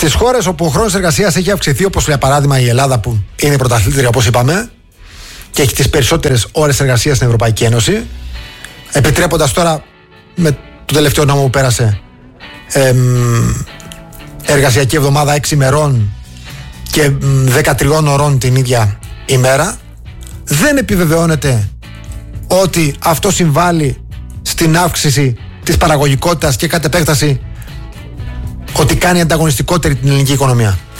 Στις χώρες όπου ο χρόνος εργασίας έχει αυξηθεί, όπως για παράδειγμα η Ελλάδα που είναι η πρωταθλήτρια όπως είπαμε και έχει τις περισσότερες ώρες εργασίας στην Ευρωπαϊκή Ένωση, επιτρέποντας τώρα με το τελευταίο νόμο που πέρασε εργασιακή εβδομάδα 6 ημερών και 13 ωρών την ίδια ημέρα, δεν επιβεβαιώνεται ότι αυτό συμβάλλει στην αύξηση της παραγωγικότητας και κατ' επέκταση ότι κάνει ανταγωνιστικότερη την ελληνική οικονομία.